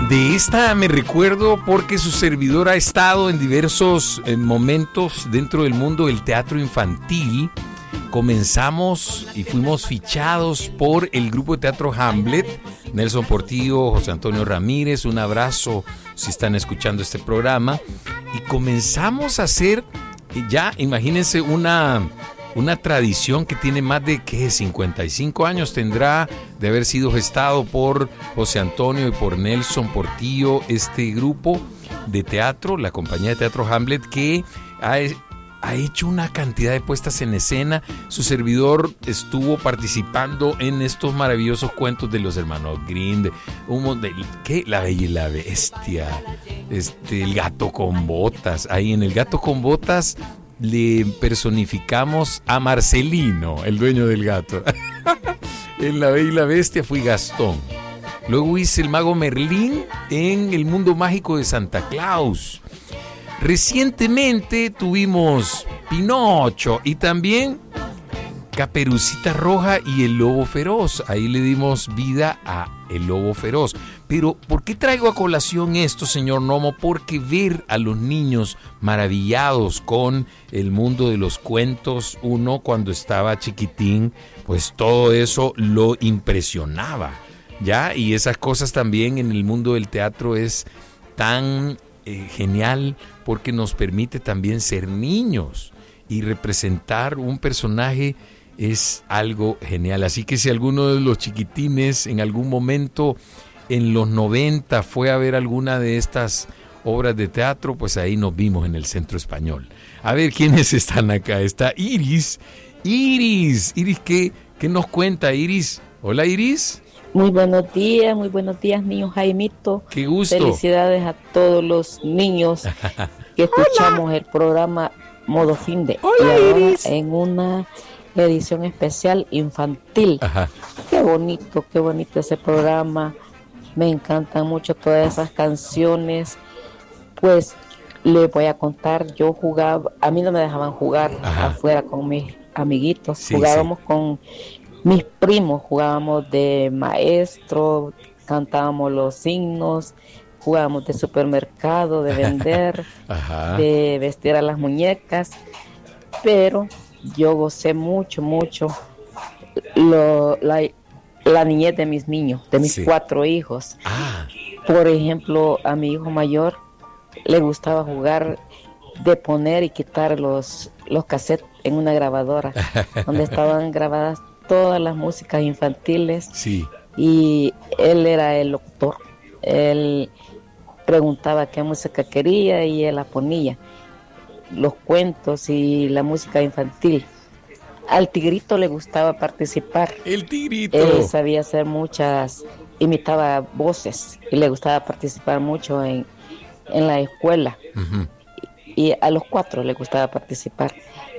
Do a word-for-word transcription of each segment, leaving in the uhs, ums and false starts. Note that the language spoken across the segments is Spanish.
De esta me recuerdo porque su servidor ha estado en diversos eh, momentos dentro del mundo del teatro infantil. Comenzamos y fuimos fichados por el grupo de teatro Hamlet, Nelson Portillo, José Antonio Ramírez, un abrazo si están escuchando este programa. Y comenzamos a hacer, ya imagínense, una, una tradición que tiene más de, ¿qué? cincuenta y cinco años tendrá de haber sido gestado por José Antonio y por Nelson Portillo, este grupo de teatro, la compañía de teatro Hamlet, que ha... ha hecho una cantidad de puestas en escena. Su servidor estuvo participando en estos maravillosos cuentos de los hermanos Grimm, de, un, de, ¿qué? La Bella y la Bestia, este, el Gato con Botas. Ahí en el Gato con Botas le personificamos a Marcelino, el dueño del gato. En La Bella y la Bestia fui Gastón. Luego hice el Mago Merlín en El Mundo Mágico de Santa Claus. Recientemente tuvimos Pinocho y también Caperucita Roja y el Lobo Feroz. Ahí le dimos vida a el Lobo Feroz. Pero ¿por qué traigo a colación esto, señor Nomo? Porque ver a los niños maravillados con el mundo de los cuentos, uno cuando estaba chiquitín, pues todo eso lo impresionaba, ¿ya? Y esas cosas también en el mundo del teatro es tan eh, genial, porque nos permite también ser niños y representar un personaje es algo genial. Así que si alguno de los chiquitines en algún momento en los noventa fue a ver alguna de estas obras de teatro, pues ahí nos vimos en el Centro Español. A ver quiénes están acá. Está Iris. Iris, Iris, ¿qué, qué nos cuenta, Iris? Hola, Iris. Muy buenos días, muy buenos días, niño Jaimito. Qué gusto. Felicidades a todos los niños que escuchamos Hola. El programa Modo Finde. Hola, y ahora Iris. En una edición especial infantil. Ajá. Qué bonito, qué bonito ese programa. Me encantan mucho todas esas canciones. Pues les voy a contar, yo jugaba, a mí no me dejaban jugar Ajá. afuera con mis amiguitos. Sí, jugábamos sí. con mis primos, jugábamos de maestro, cantábamos los signos, jugábamos de supermercado, de vender, de vestir a las muñecas, pero yo gocé mucho, mucho lo, la, la niñez de mis niños, de mis sí. cuatro hijos. Ah. Por ejemplo, a mi hijo mayor le gustaba jugar de poner y quitar los, los cassettes en una grabadora, donde estaban grabadas todas las músicas infantiles. Sí. Y él era el locutor. Él preguntaba qué música quería y él la ponía. Los cuentos y la música infantil. Al Tigrito le gustaba participar. El Tigrito. Él sabía hacer muchas, imitaba voces y le gustaba participar mucho en, en la escuela. Uh-huh. Y a los cuatro le gustaba participar.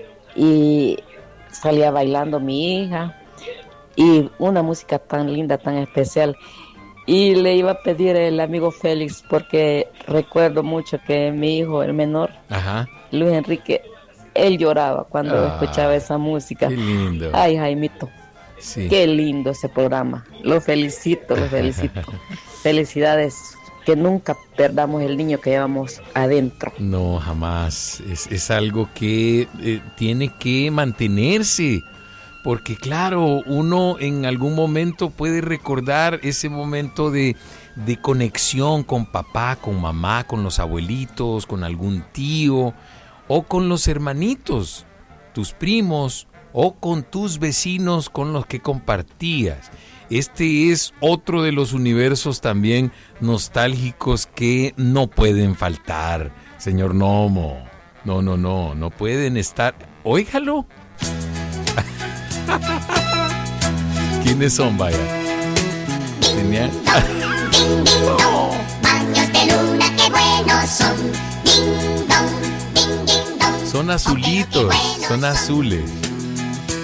Y salía bailando mi hija. Y una música tan linda, tan especial. Y le iba a pedir el amigo Félix, porque recuerdo mucho que mi hijo, el menor, Ajá. Luis Enrique, él lloraba cuando ah, escuchaba esa música. Qué lindo. Ay, Jaimito, sí. Qué lindo ese programa. Lo felicito, lo felicito. Felicidades. Que nunca perdamos el niño que llevamos adentro. No, jamás. Es, es algo que eh, tiene que mantenerse. Porque claro, uno en algún momento puede recordar ese momento de, de conexión con papá, con mamá, con los abuelitos, con algún tío o con los hermanitos, tus primos o con tus vecinos con los que compartías. Este es otro de los universos también nostálgicos que no pueden faltar, señor Nomo. No, no, no, no pueden estar. Óigalo. ¿Quiénes son, vaya? Genial. Oh, baños de luna, qué buenos son. Ding dong, ding ding dong. Son azulitos, son azules.